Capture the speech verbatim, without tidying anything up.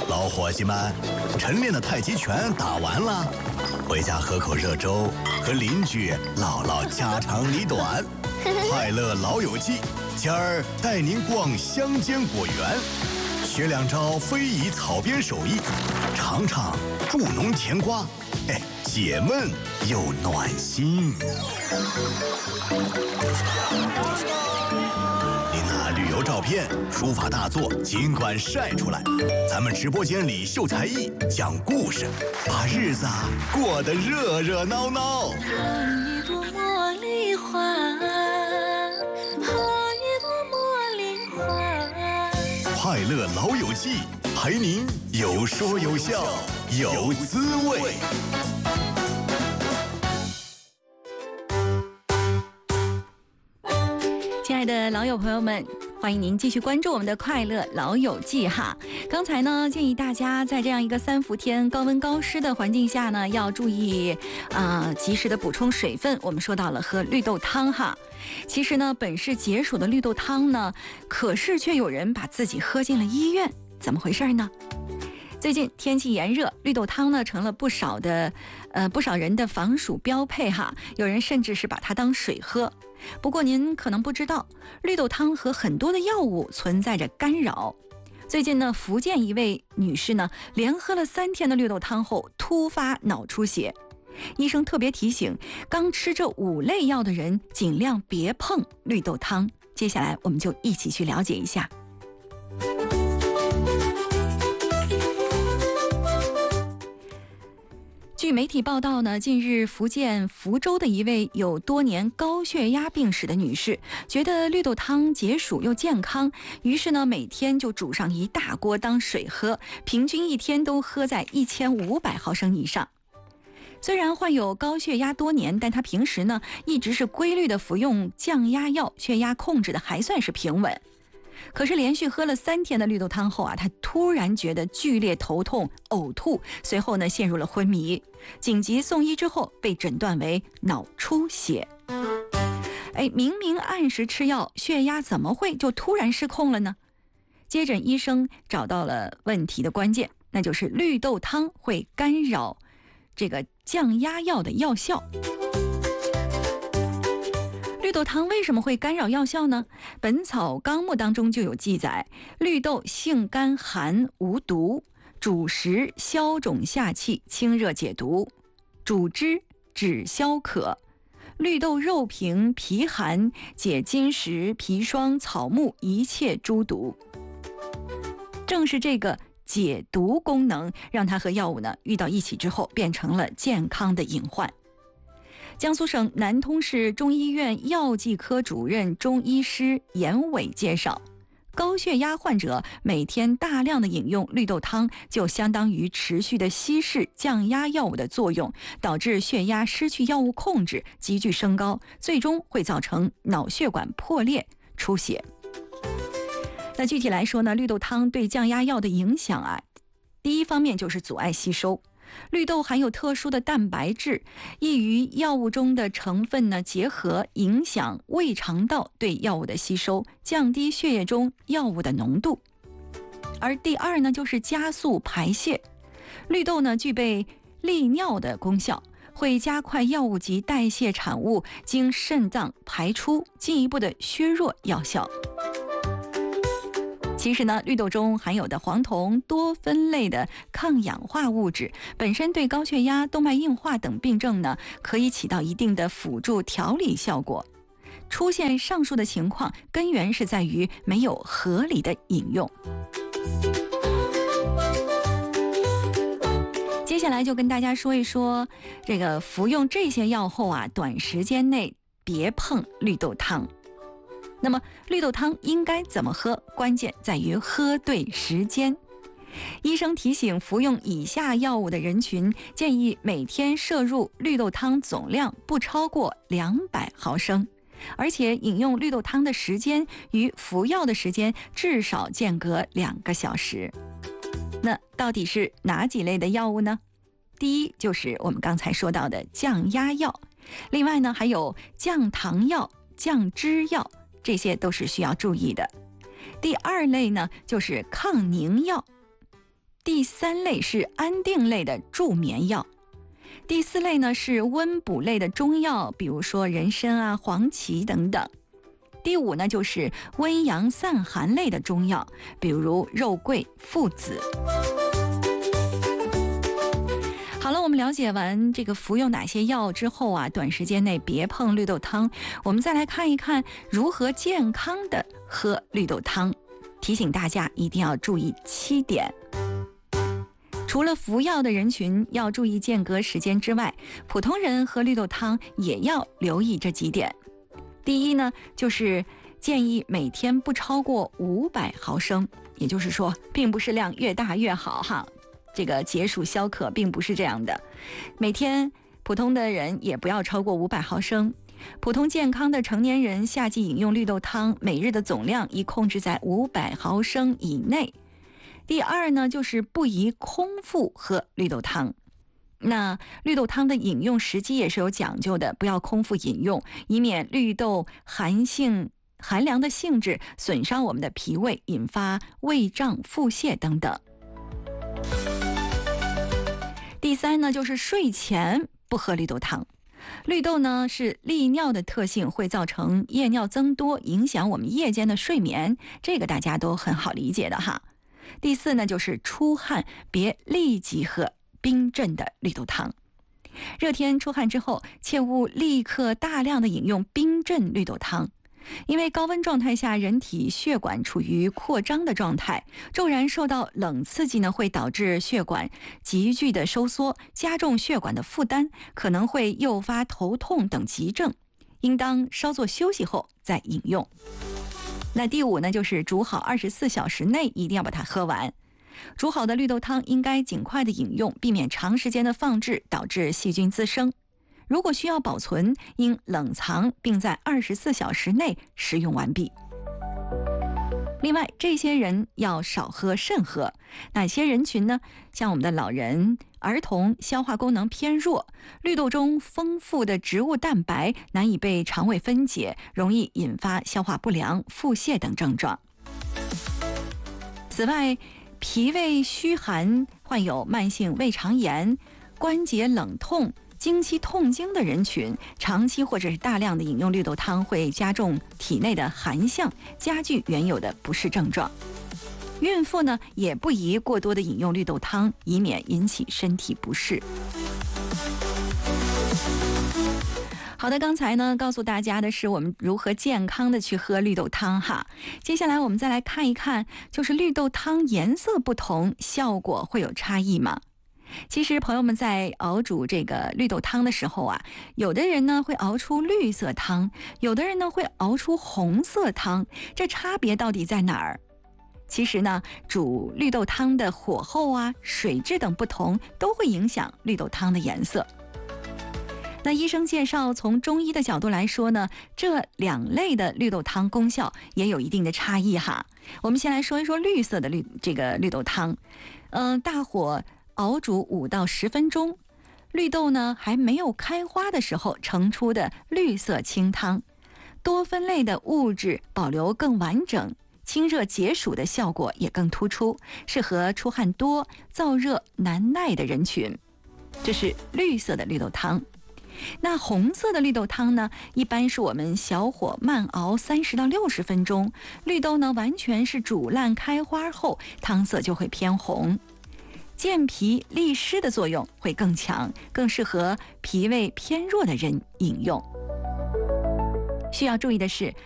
老伙计们，晨练的太极拳打完了，回家喝口热粥，和邻居唠唠家长里短。快乐老友记，今儿带您逛乡间果园，学两招非遗草编手艺，尝尝助农甜瓜，哎，解闷又暖心。您那旅游照片、书法大作尽管晒出来，咱们直播间里秀才艺、讲故事，把日子啊过得热热闹闹。 好一朵茉莉花，好一朵茉莉花。 快乐老友记，陪您有说有笑有滋味。 亲爱的老友朋友们，欢迎您继续关注我们的快乐老友记哈。刚才呢，建议大家在这样一个三伏天高温高湿的环境下呢，要注意啊、呃，及时的补充水分。我们说到了喝绿豆汤哈，其实呢，本是解暑的绿豆汤呢，可是却有人把自己喝进了医院，怎么回事呢？最近天气炎热，绿豆汤呢成了不少的呃不少人的防暑标配哈，有人甚至是把它当水喝。不过您可能不知道，绿豆汤和很多的药物存在着干扰。最近呢，福建一位女士呢，连喝了三天的绿豆汤后突发脑出血，医生特别提醒，刚吃这五类药的人尽量别碰绿豆汤。接下来我们就一起去了解一下。据媒体报道呢，近日福建福州的一位有多年高血压病史的女士，觉得绿豆汤解暑又健康，于是呢每天就煮上一大锅当水喝，平均一天都喝在一千五百毫升以上。虽然患有高血压多年，但她平时呢一直是规律的服用降压药，血压控制的还算是平稳。可是连续喝了三天的绿豆汤后啊，他突然觉得剧烈头痛、呕吐，随后呢陷入了昏迷，紧急送医之后被诊断为脑出血。哎，明明按时吃药，血压怎么会就突然失控了呢？接诊医生找到了问题的关键，那就是绿豆汤会干扰这个降压药的药效。绿豆汤为什么会干扰药效呢？本草纲目当中就有记载，绿豆性甘寒无毒，主食消肿下气，清热解毒，主汁止消渴，绿豆肉平脾寒，解金石砒霜草木一切诸毒。正是这个解毒功能，让它和药物呢遇到一起之后，变成了健康的隐患。江苏省南通市中医院药剂科主任中医师严伟介绍，高血压患者每天大量的饮用绿豆汤，就相当于持续的稀释降压药物的作用，导致血压失去药物控制，急剧升高，最终会造成脑血管破裂、出血。那具体来说呢，绿豆汤对降压药的影响啊，第一方面就是阻碍吸收。绿豆含有特殊的蛋白质，易与药物中的成分呢结合，影响胃肠道对药物的吸收，降低血液中药物的浓度。而第二呢，就是加速排泄。绿豆呢具备利尿的功效，会加快药物及代谢产物经肾脏排出，进一步的削弱药效。其实呢，绿豆中含有的黄酮多酚类的抗氧化物质，本身对高血压、动脉硬化等病症呢，可以起到一定的辅助调理效果。出现上述的情况，根源是在于没有合理的饮用。接下来就跟大家说一说，这个服用这些药后啊，短时间内别碰绿豆汤。那么绿豆汤应该怎么喝？关键在于喝对时间。医生提醒，服用以下药物的人群，建议每天摄入绿豆汤总量不超过两百毫升，而且饮用绿豆汤的时间与服药的时间至少间隔两个小时。那到底是哪几类的药物呢？第一就是我们刚才说到的降压药，另外呢还有降糖药、降脂药，这些都是需要注意的。第二类呢就是抗凝药。 第三类是安定类的助眠药。第四类呢是温补类的中药，比如说人参啊、黄芪等等。第五呢就是温阳散寒类的中药，比如肉桂、附子。好了，我们了解完这个服用哪些药之后啊，短时间内别碰绿豆汤。我们再来看一看如何健康的喝绿豆汤。提醒大家一定要注意七点。除了服药的人群要注意间隔时间之外，普通人喝绿豆汤也要留意这几点。第一呢，就是建议每天不超过五百毫升，也就是说，并不是量越大越好哈。这个解暑消渴并不是这样的，每天普通的人也不要超过五百毫升。普通健康的成年人夏季饮用绿豆汤，每日的总量宜控制在五百毫升以内。第二呢，就是不宜空腹喝绿豆汤。那绿豆汤的饮用时机也是有讲究的，不要空腹饮用，以免绿豆寒性寒凉的性质损伤我们的脾胃，引发胃胀、腹泻等等。第三呢，就是睡前不喝绿豆汤。绿豆呢是利尿的特性，会造成夜尿增多，影响我们夜间的睡眠，这个大家都很好理解的哈。第四呢，就是出汗别立即喝冰镇的绿豆汤。热天出汗之后，切勿立刻大量的饮用冰镇绿豆汤，因为高温状态下人体血管处于扩张的状态，骤然受到冷刺激呢，会导致血管急剧的收缩，加重血管的负担，可能会诱发头痛等急症，应当稍作休息后再饮用。那第五呢，就是煮好二十四小时内一定要把它喝完。煮好的绿豆汤应该尽快的饮用，避免长时间的放置导致细菌滋生。如果需要保存，应冷藏并在二十四小时内食用完毕。另外，这些人要少喝慎喝。哪些人群呢？像我们的老人、儿童，消化功能偏弱，绿豆中丰富的植物蛋白难以被肠胃分解，容易引发消化不良、腹泻等症状。此外，脾胃虚寒、患有慢性胃肠炎、关节冷痛、经期痛经的人群，长期或者是大量的饮用绿豆汤会加重体内的寒象，加剧原有的不适症状。孕妇呢，也不宜过多的饮用绿豆汤，以免引起身体不适。好的，刚才呢告诉大家的是我们如何健康的去喝绿豆汤哈。接下来我们再来看一看，就是绿豆汤颜色不同，效果会有差异吗？其实朋友们在熬煮这个绿豆汤的时候啊，有的人呢会熬出绿色汤，有的人呢会熬出红色汤，这差别到底在哪儿？其实呢，煮绿豆汤的火候啊、水质等不同，都会影响绿豆汤的颜色。那医生介绍，从中医的角度来说呢，这两类的绿豆汤功效也有一定的差异哈。我们先来说一说绿色的绿这个绿豆汤，嗯、呃，大火熬煮五到十分钟，绿豆呢还没有开花的时候盛出的绿色清汤，多酚类的物质保留更完整，清热解暑的效果也更突出，适合出汗多、燥热难耐的人群。这是绿色的绿豆汤。那红色的绿豆汤呢，一般是我们小火慢熬三十到六十分钟，绿豆呢完全是煮烂开花后，汤色就会偏红，健脾利湿的作用会更强，更适合脾胃偏弱的人饮用。需要注意的是，